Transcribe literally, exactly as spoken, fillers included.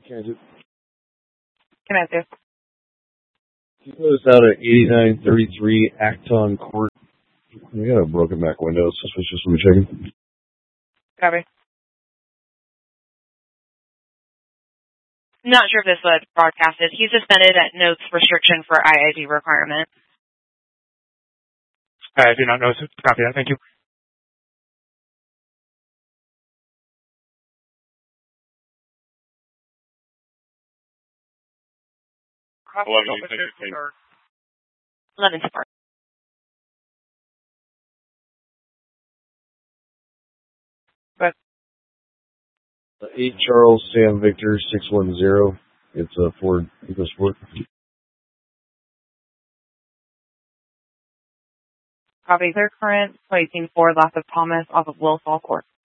Transit. Can I do? He goes out at eighty-nine thirty-three Acton Court. We got a broken back window, so it's just me checking. Copy. Not sure if this was broadcasted. He's suspended at notes restriction for I I D requirement. I do not know. So copy that. Thank you. eleven support. But eight Charles Sam Victor six one zero. It's a Ford EcoSport. copy. Clear current, placing Ford Lath of Thomas off of Wilsall Court.